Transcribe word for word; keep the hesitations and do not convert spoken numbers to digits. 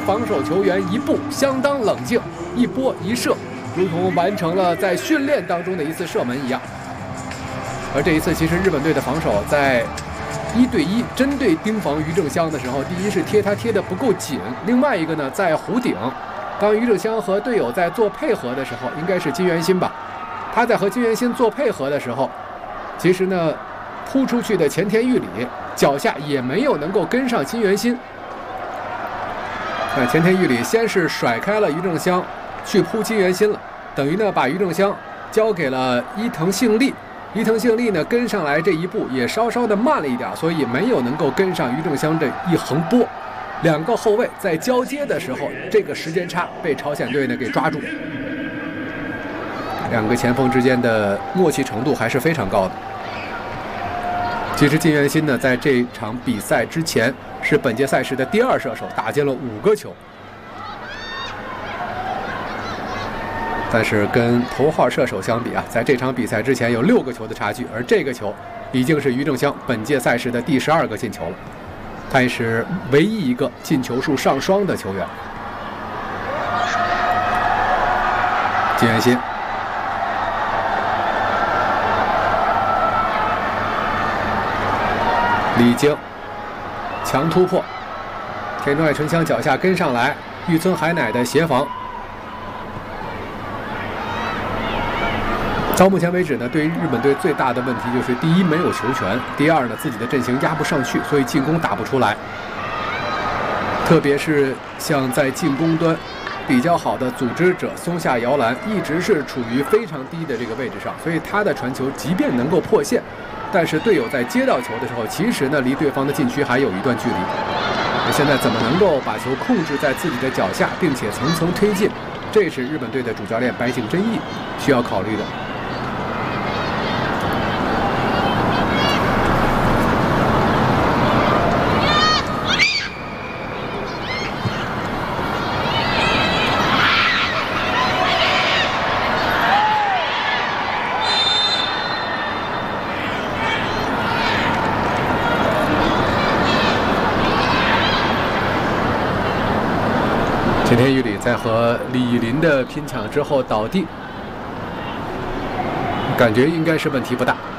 防守球员一步相当冷静，一波一射，如同完成了在训练当中的一次射门一样。而这一次，其实日本队的防守在一对一针对盯防于正湘的时候，第一是贴他贴的不够紧，另外一个呢，在弧顶，当于正湘和队友在做配合的时候，应该是金元新吧，他在和金元新做配合的时候，其实呢，扑出去的前田裕里脚下也没有能够跟上金元新。那前田裕里先是甩开了于正湘，去扑金元新了，等于呢把于正湘交给了伊藤幸利。伊藤幸利呢跟上来这一步也稍稍的慢了一点，所以没有能够跟上于正湘这一横波。两个后卫在交接的时候，这个时间差被朝鲜队呢给抓住。两个前锋之间的默契程度还是非常高的。其实金元新呢在这场比赛之前是本届赛事的第二射手，打进了五个球。但是跟头号射手相比啊，在这场比赛之前有六个球的差距，而这个球已经是于正湘本届赛事的第十二个进球了，他也是唯一一个进球数上双的球员。金元新，李京强突破，田中爱纯香脚下跟上来，玉村海乃的协防。到目前为止呢，对于日本队最大的问题就是第一没有球权，第二呢自己的阵型压不上去，所以进攻打不出来。特别是像在进攻端比较好的组织者松下遥兰，一直是处于非常低的这个位置上，所以他的传球即便能够破线，但是队友在接到球的时候，其实呢离对方的禁区还有一段距离。现在怎么能够把球控制在自己的脚下，并且层层推进，这是日本队的主教练白井真义需要考虑的。前田裕里在和李林的拼抢之后倒地，感觉应该是问题不大。